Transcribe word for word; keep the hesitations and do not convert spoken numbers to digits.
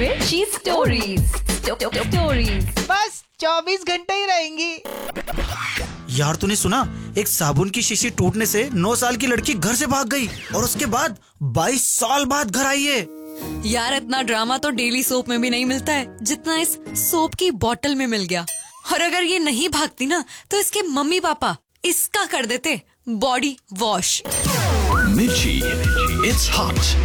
मिर्ची stories stories बस चौबीस घंटे ही रहेंगी। यार तूने सुना, एक साबुन की शीशी टूटने से नौ साल की लड़की घर से भाग गई और उसके बाद बाईस साल बाद घर आई है। यार इतना ड्रामा तो डेली सोप में भी नहीं मिलता है जितना इस सोप की बोतल में मिल गया। और अगर ये नहीं भागती ना तो इसके मम्मी पापा इसका कर देते body wash. Mirchi, it's hot.